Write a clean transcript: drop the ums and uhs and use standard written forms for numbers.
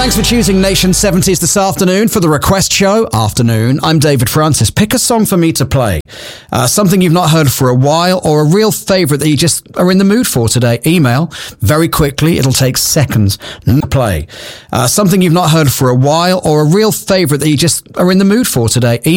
Thanks for choosing Nation 70s this afternoon for the Request Show. Afternoon, I'm David Francis. Pick a song for me to play. Something you've not heard for a while, or a real favourite that you just are in the mood for today. Email very quickly. It'll take seconds. Play. Something you've not heard for a while, or a real favourite that you just are in the mood for today.